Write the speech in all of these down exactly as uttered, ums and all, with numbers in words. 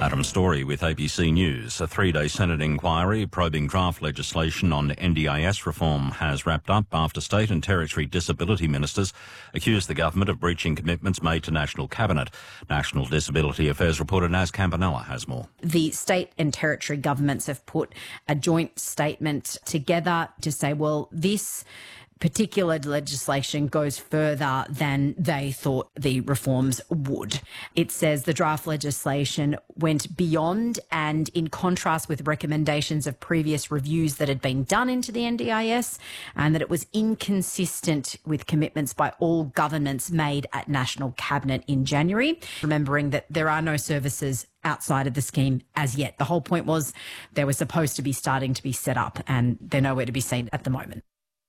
Adam Story with A B C News. A three-day Senate inquiry probing draft legislation on N D I S reform has wrapped up after state and territory disability ministers accused the government of breaching commitments made to National Cabinet. National Disability Affairs reporter Naz Campanella has more. The state and territory governments have put a joint statement together to say, well, this particular legislation goes further than they thought the reforms would. It says the draft legislation went beyond and in contrast with recommendations of previous reviews that had been done into the N D I S, and that it was inconsistent with commitments by all governments made at National Cabinet in January, remembering that there are no services outside of the scheme as yet. The whole point was they were supposed to be starting to be set up, and they're nowhere to be seen at the moment.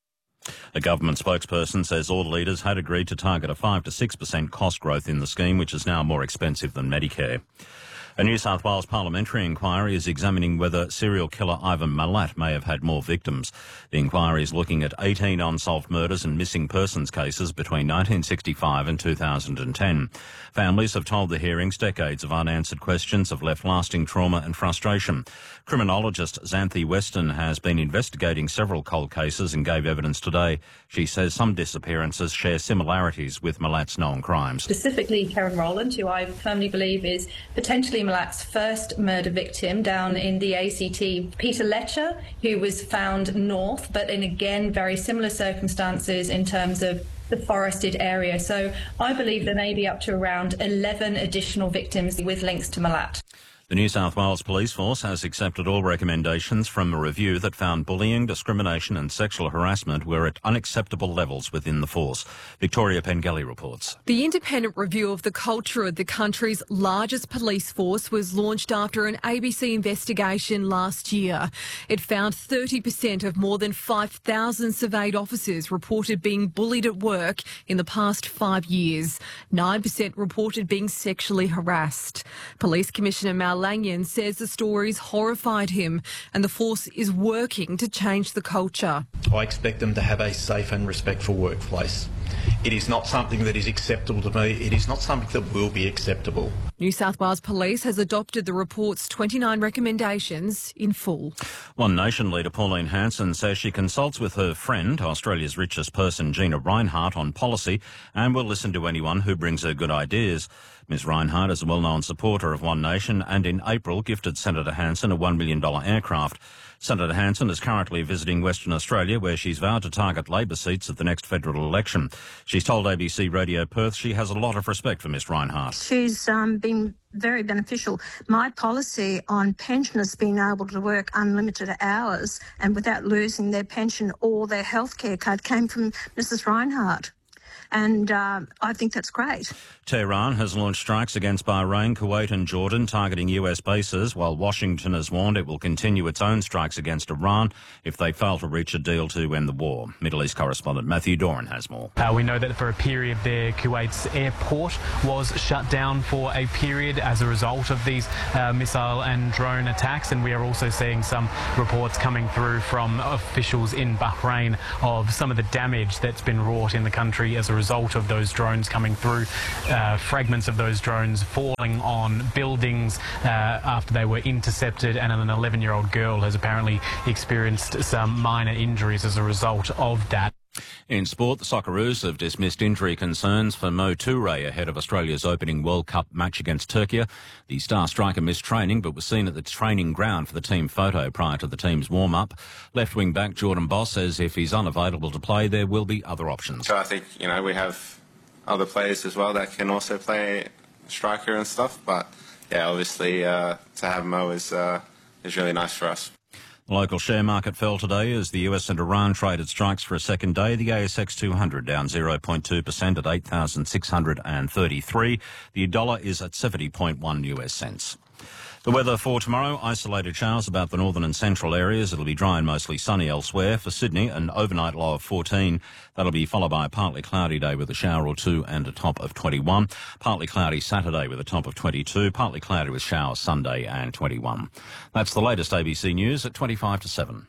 A government spokesperson says all leaders had agreed to target a five to six percent cost growth in the scheme, which is now more expensive than Medicare. A New South Wales parliamentary inquiry is examining whether serial killer Ivan Milat may have had more victims. The inquiry is looking at eighteen unsolved murders and missing persons cases between nineteen sixty-five and two thousand ten. Families have told the hearings decades of unanswered questions have left lasting trauma and frustration. Criminologist Xanthi Weston has been investigating several cold cases and gave evidence today. She says some disappearances share similarities with Milat's known crimes. Specifically Karen Rowland, who I firmly believe is potentially Milat's first murder victim down in the A C T. Peter Letcher, who was found north, but in again very similar circumstances in terms of the forested area. So I believe there may be up to around eleven additional victims with links to Milat. The New South Wales Police Force has accepted all recommendations from a review that found bullying, discrimination and sexual harassment were at unacceptable levels within the force. Victoria Pengelly reports. The independent review of the culture of the country's largest police force was launched after an A B C investigation last year. It found thirty percent of more than five thousand surveyed officers reported being bullied at work in the past five years. nine percent reported being sexually harassed. Police Commissioner Mal Lanyon says the stories horrified him and the force is working to change the culture. I expect them to have a safe and respectful workplace. It is not something that is acceptable to me. It is not something that will be acceptable. New South Wales Police has adopted the report's twenty-nine recommendations in full. One Nation leader Pauline Hanson says she consults with her friend, Australia's richest person, Gina Rinehart, on policy and will listen to anyone who brings her good ideas. Ms Rinehart is a well-known supporter of One Nation and in April gifted Senator Hanson a one million dollars aircraft. Senator Hanson is currently visiting Western Australia, where she's vowed to target Labor seats at the next federal election. She's told A B C Radio Perth she has a lot of respect for Ms Rinehart. She's um, been very beneficial. My policy on pensioners being able to work unlimited hours and without losing their pension or their healthcare card came from Missus Rinehart. And uh, I think that's great. Tehran has launched strikes against Bahrain, Kuwait and Jordan, targeting U S bases, while Washington has warned it will continue its own strikes against Iran if they fail to reach a deal to end the war. Middle East correspondent Matthew Doran has more. Uh, we know that for a period there, Kuwait's airport was shut down for a period as a result of these uh, missile and drone attacks, and we are also seeing some reports coming through from officials in Bahrain of some of the damage that's been wrought in the country as a result of those drones coming through, uh, fragments of those drones falling on buildings uh, after they were intercepted, and an eleven-year-old girl has apparently experienced some minor injuries as a result of that. In sport, the Socceroos have dismissed injury concerns for Mo Toure ahead of Australia's opening World Cup match against Turkey. The star striker missed training but was seen at the training ground for the team photo prior to the team's warm-up. Left wing back Jordan Boss says if he's unavailable to play, there will be other options. So I think, you know, we have other players as well that can also play striker and stuff, but yeah, obviously uh, to have Mo is, uh, is really nice for us. The local share market fell today as the U S and Iran traded strikes for a second day. The A S X two hundred down zero point two percent at eight thousand six hundred thirty-three. The dollar is at seventy point one U S cents. The weather for tomorrow, isolated showers about the northern and central areas. It'll be dry and mostly sunny elsewhere. For Sydney, an overnight low of fourteen. That'll be followed by a partly cloudy day with a shower or two and a top of twenty-one. Partly cloudy Saturday with a top of twenty-two. Partly cloudy with showers Sunday and twenty-one. That's the latest A B C News at twenty-five to seven.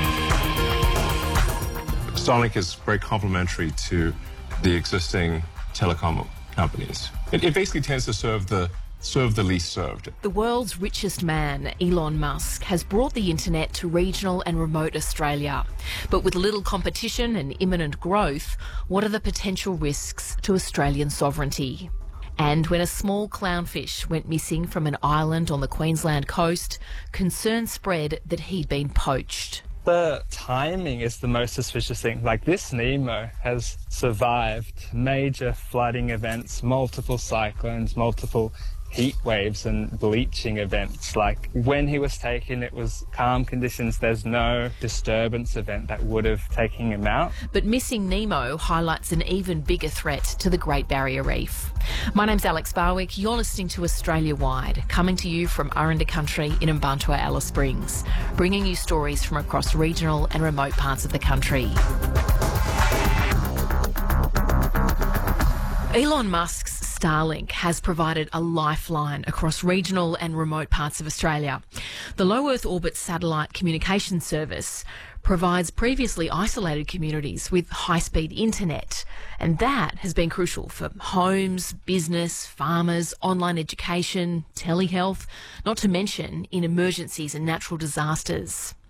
Starlink is very complementary to the existing telecom companies. It, it basically tends to serve the serve the least served. The world's richest man, Elon Musk, has brought the internet to regional and remote Australia. But with little competition and imminent growth, what are the potential risks to Australian sovereignty? And when a small clownfish went missing from an island on the Queensland coast, concern spread that he'd been poached. The timing is the most suspicious thing. Like, this Nemo has survived major flooding events, multiple cyclones, multiple heat waves and bleaching events. Like, when he was taken, it was calm conditions. There's no disturbance event that would have taken him out. But missing Nemo highlights an even bigger threat to the Great Barrier Reef. My name's Alex Barwick. You're listening to Australia Wide, coming to you from Aranda Country in Mbantua, Alice Springs, bringing you stories from across regional and remote parts of the country. Elon Musk's Starlink has provided a lifeline across regional and remote parts of Australia. The low Earth orbit satellite communication service provides previously isolated communities with high-speed internet, and that has been crucial for homes, business, farmers, online education, telehealth, not to mention in emergencies and natural disasters.